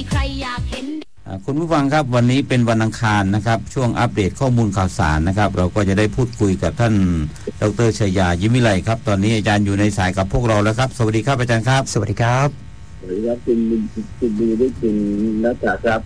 มีใครอยากเห็นคุณผู้ฟังครับวันนี้เป็นวันอังคารนะครับช่วงอัปเดตข้อมูลข่าวสารนะครับเราก็จะได้พูดคุยกับท่านดร.ชัยยายิ้มวิไลครับตอนนี้อาจารย์อยู่ในสายกับพวกเราแล้วครับสวัสดีครับอาจารย์ครับสวัสดีครับสวัสดีครับคุณดีได้คุณนักศึกษาครับ